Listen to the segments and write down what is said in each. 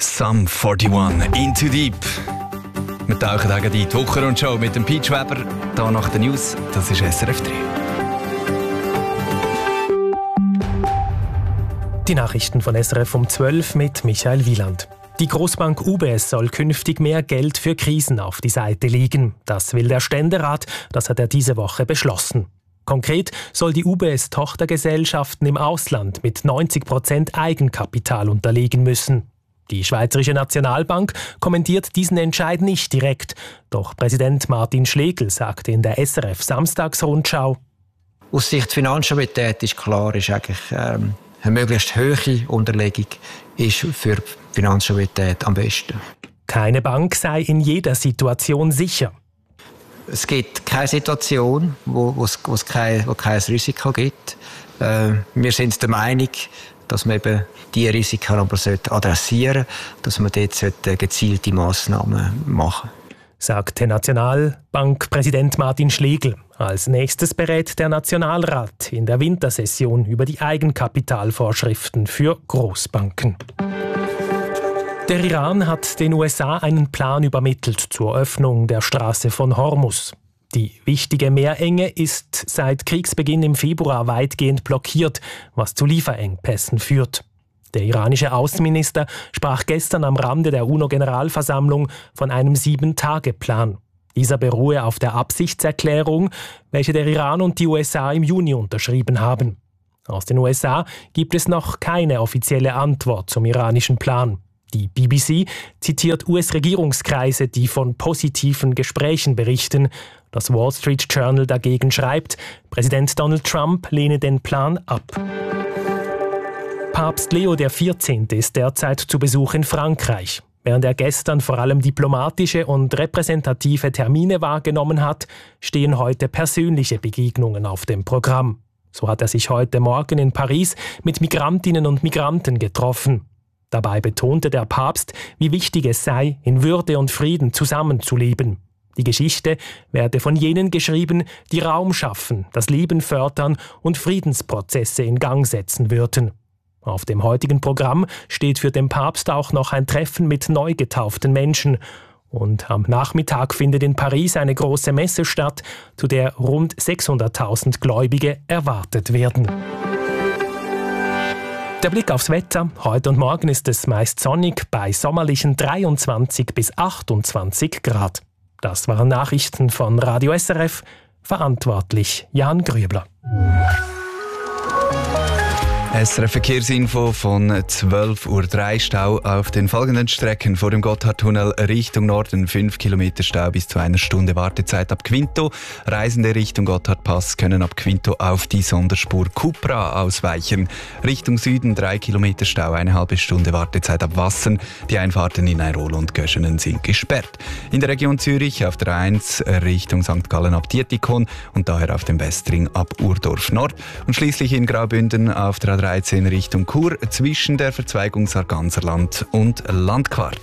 Sum 41, Into Deep. Wir tauchen gegen die Wochenrundschau mit dem Peach Weber. Hier nach den News, das ist SRF 3. Die Nachrichten von SRF um 12 mit Michael Wieland. Die Großbank UBS soll künftig mehr Geld für Krisen auf die Seite legen. Das will der Ständerat, das hat er diese Woche beschlossen. Konkret soll die UBS Tochtergesellschaften im Ausland mit 90% Eigenkapital unterlegen müssen. Die Schweizerische Nationalbank kommentiert diesen Entscheid nicht direkt. Doch Präsident Martin Schlegel sagte in der SRF Samstagsrundschau: Aus Sicht der Finanzstabilität ist klar, ist eigentlich eine möglichst hohe Unterlegung ist für die Finanzstabilität am besten. Keine Bank sei in jeder Situation sicher. Es gibt keine Situation, wo es kein Risiko gibt. Wir sind der Meinung, dass man eben diese Risiken aber adressieren sollte, dass man dort gezielte Massnahmen machen sollte. Sagte Nationalbankpräsident Martin Schlegel. Als nächstes berät der Nationalrat in der Wintersession über die Eigenkapitalvorschriften für Großbanken. Der Iran hat den USA einen Plan übermittelt zur Öffnung der Straße von Hormuz. Die wichtige Meerenge ist seit Kriegsbeginn im Februar weitgehend blockiert, was zu Lieferengpässen führt. Der iranische Außenminister sprach gestern am Rande der UNO-Generalversammlung von einem 7-Tage-Plan. Dieser beruhe auf der Absichtserklärung, welche der Iran und die USA im Juni unterschrieben haben. Aus den USA gibt es noch keine offizielle Antwort zum iranischen Plan. Die BBC zitiert US-Regierungskreise, die von positiven Gesprächen berichten. Das Wall Street Journal dagegen schreibt, Präsident Donald Trump lehne den Plan ab. Papst Leo XIV. Ist derzeit zu Besuch in Frankreich. Während er gestern vor allem diplomatische und repräsentative Termine wahrgenommen hat, stehen heute persönliche Begegnungen auf dem Programm. So hat er sich heute Morgen in Paris mit Migrantinnen und Migranten getroffen. Dabei betonte der Papst, wie wichtig es sei, in Würde und Frieden zusammenzuleben. Die Geschichte werde von jenen geschrieben, die Raum schaffen, das Leben fördern und Friedensprozesse in Gang setzen würden. Auf dem heutigen Programm steht für den Papst auch noch ein Treffen mit neu getauften Menschen. Und am Nachmittag findet in Paris eine große Messe statt, zu der rund 600.000 Gläubige erwartet werden. Der Blick aufs Wetter. Heute und morgen ist es meist sonnig bei sommerlichen 23 bis 28 Grad. Das waren Nachrichten von Radio SRF. Verantwortlich Jan Grübler. SRF Verkehrsinfo von 12:03 Uhr. Stau auf den folgenden Strecken: vor dem Gotthardtunnel Richtung Norden 5 Kilometer Stau bis zu 1 Stunde Wartezeit ab Quinto. Reisende Richtung Gotthardpass können ab Quinto auf die Sonderspur Cupra ausweichen. Richtung Süden 3 Kilometer Stau, eine halbe Stunde Wartezeit ab Wassen. Die Einfahrten in Airol und Göschenen sind gesperrt. In der Region Zürich auf der A1 Richtung St. Gallen ab Dietikon und daher auf dem Westring ab Urdorf Nord. Und schließlich in Graubünden auf der 13 Richtung Chur zwischen der Verzweigung Sarganserland und Landquart.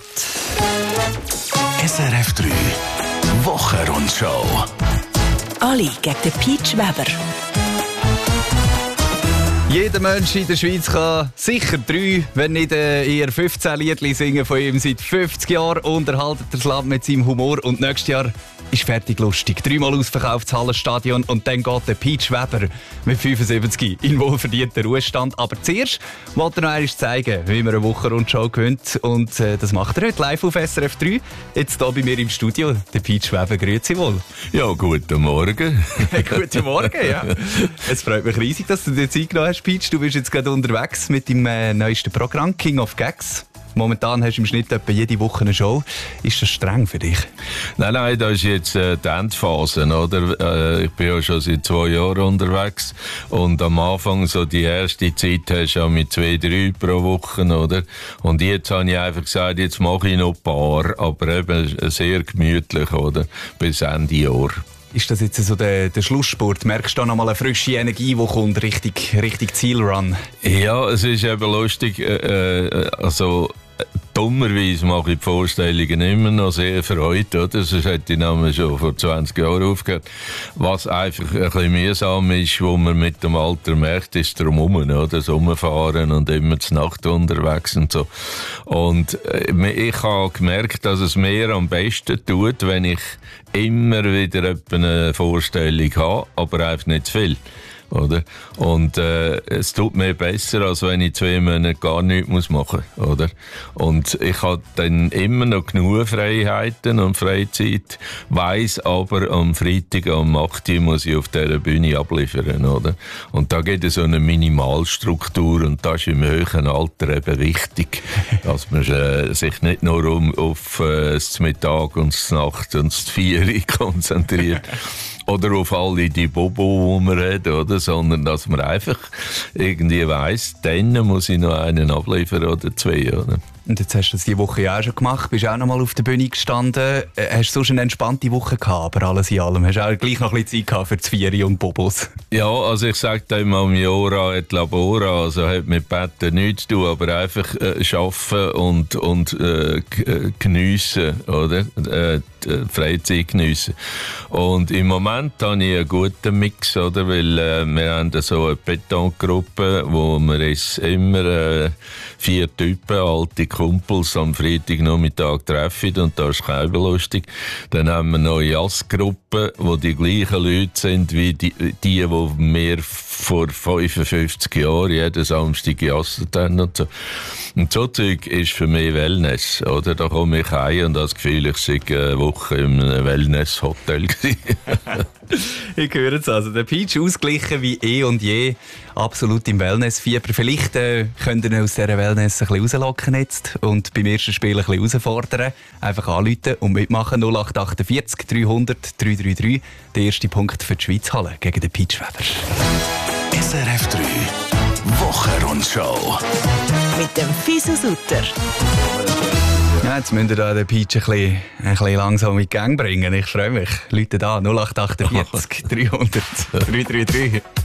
SRF 3 Wochenrundschau. Ali gegen den Peach Weber. Jeder Mensch in der Schweiz kann sicher 3, wenn nicht eher 15 Liedli singen von ihm. Seit 50 Jahren unterhaltet das Land mit seinem Humor und nächstes Jahr ist fertig lustig. 3-mal ausverkauftes Hallenstadion und dann geht der Peach Weber mit 75 in wohlverdienten Ruhestand. Aber zuerst wollte er noch einmal zeigen, wie man eine Wochenrundschau gewinnt. Und das macht er heute live auf SRF 3. Jetzt hier bei mir im Studio, der Peach Weber. Grüezi wohl. Ja, guten Morgen. Guten Morgen, ja. Es freut mich riesig, dass du dir Zeit genommen hast, Peach. Du bist jetzt gerade unterwegs mit deinem neuesten Programm King of Gags. Momentan hast du im Schnitt etwa jede Woche eine Show. Ist das streng für dich? Nein, das ist jetzt die Endphase, oder? Ich bin ja schon seit 2 Jahren unterwegs und am Anfang so die erste Zeit hast du ja mit 2-3 pro Woche, oder? Und jetzt habe ich einfach gesagt, jetzt mache ich noch ein paar, aber eben sehr gemütlich, oder? Bis Ende Jahr. Ist das jetzt so der Schlussspurt? Merkst du da nochmal eine frische Energie, die kommt, richtig Zielrun? Ja, es ist eben lustig, also dummerweise mache ich die Vorstellungen immer noch sehr freut, oder? Sonst hätte ich nämlich schon vor 20 Jahren aufgehört. Was einfach ein bisschen mühsam ist, wo man mit dem Alter merkt, ist drumherum, oder? Das Rumfahren und immer zur Nacht unterwegs und so. Und ich habe gemerkt, dass es mir am besten tut, wenn ich immer wieder eine Vorstellung habe, aber einfach nicht zu viel. Oder? Und es tut mir besser, als wenn ich 2 Monate gar nichts machen muss. Oder? Und ich habe dann immer noch genug Freiheiten und Freizeit, weiss aber, am Freitag um 8 Uhr muss ich auf dieser Bühne abliefern. Oder? Und da gibt es so eine Minimalstruktur und das ist im höheren Alter eben wichtig, dass man sich nicht nur auf das Mittag und das Nacht und das 4 Uhr konzentriert. Oder auf alle die Bobo, die man hat, oder? Sondern dass man einfach irgendwie weiss, dann muss ich noch einen abliefern oder 2. Oder? Und jetzt hast du das diese Woche ja auch schon gemacht, bist auch noch mal auf der Bühne gestanden. Hast du sonst eine entspannte Woche gehabt, aber alles in allem? Hast du auch gleich noch ein bisschen Zeit gehabt für die 4 und Bobos? Ja, also ich sage da immer, Miora et Labora, also hat mit Betten nichts zu tun, aber einfach arbeiten und geniessen, oder? Freizeit geniessen. Und im Moment habe ich einen guten Mix, oder? Weil wir haben so eine Betongruppe, wo wir immer 4 Typen, alte Kumpels am Freitagnachmittag treffen und da ist es lustig. Dann haben wir noch eine Jazzgruppe, wo die gleichen Leute sind wie die wir vor 55 Jahren jeden Samstag gejasset haben und so. Und so Zeug ist für mich Wellness, oder? Da komme ich heim und habe das Gefühl, ich sei eine Woche in einem Wellness-Hotel gewesen. Ich höre es also. Der Peach ausgeglichen wie eh und je. Absolut im Wellness-Fieber. Vielleicht könnt ihr aus dieser Wellness ein bisschen rauslocken jetzt und beim ersten Spiel ein bisschen herausfordern. Einfach anrufen und mitmachen. 0848 300 333. Der erste Punkt für die Schweizhalle gegen den Peach Weber. SRF 3 Wochenrundschau mit dem Fisu Sutter. Ja, jetzt müsst ihr da den Peach ein bisschen langsam in die Gang bringen. Ich freue mich. Leute da 0848 300 333.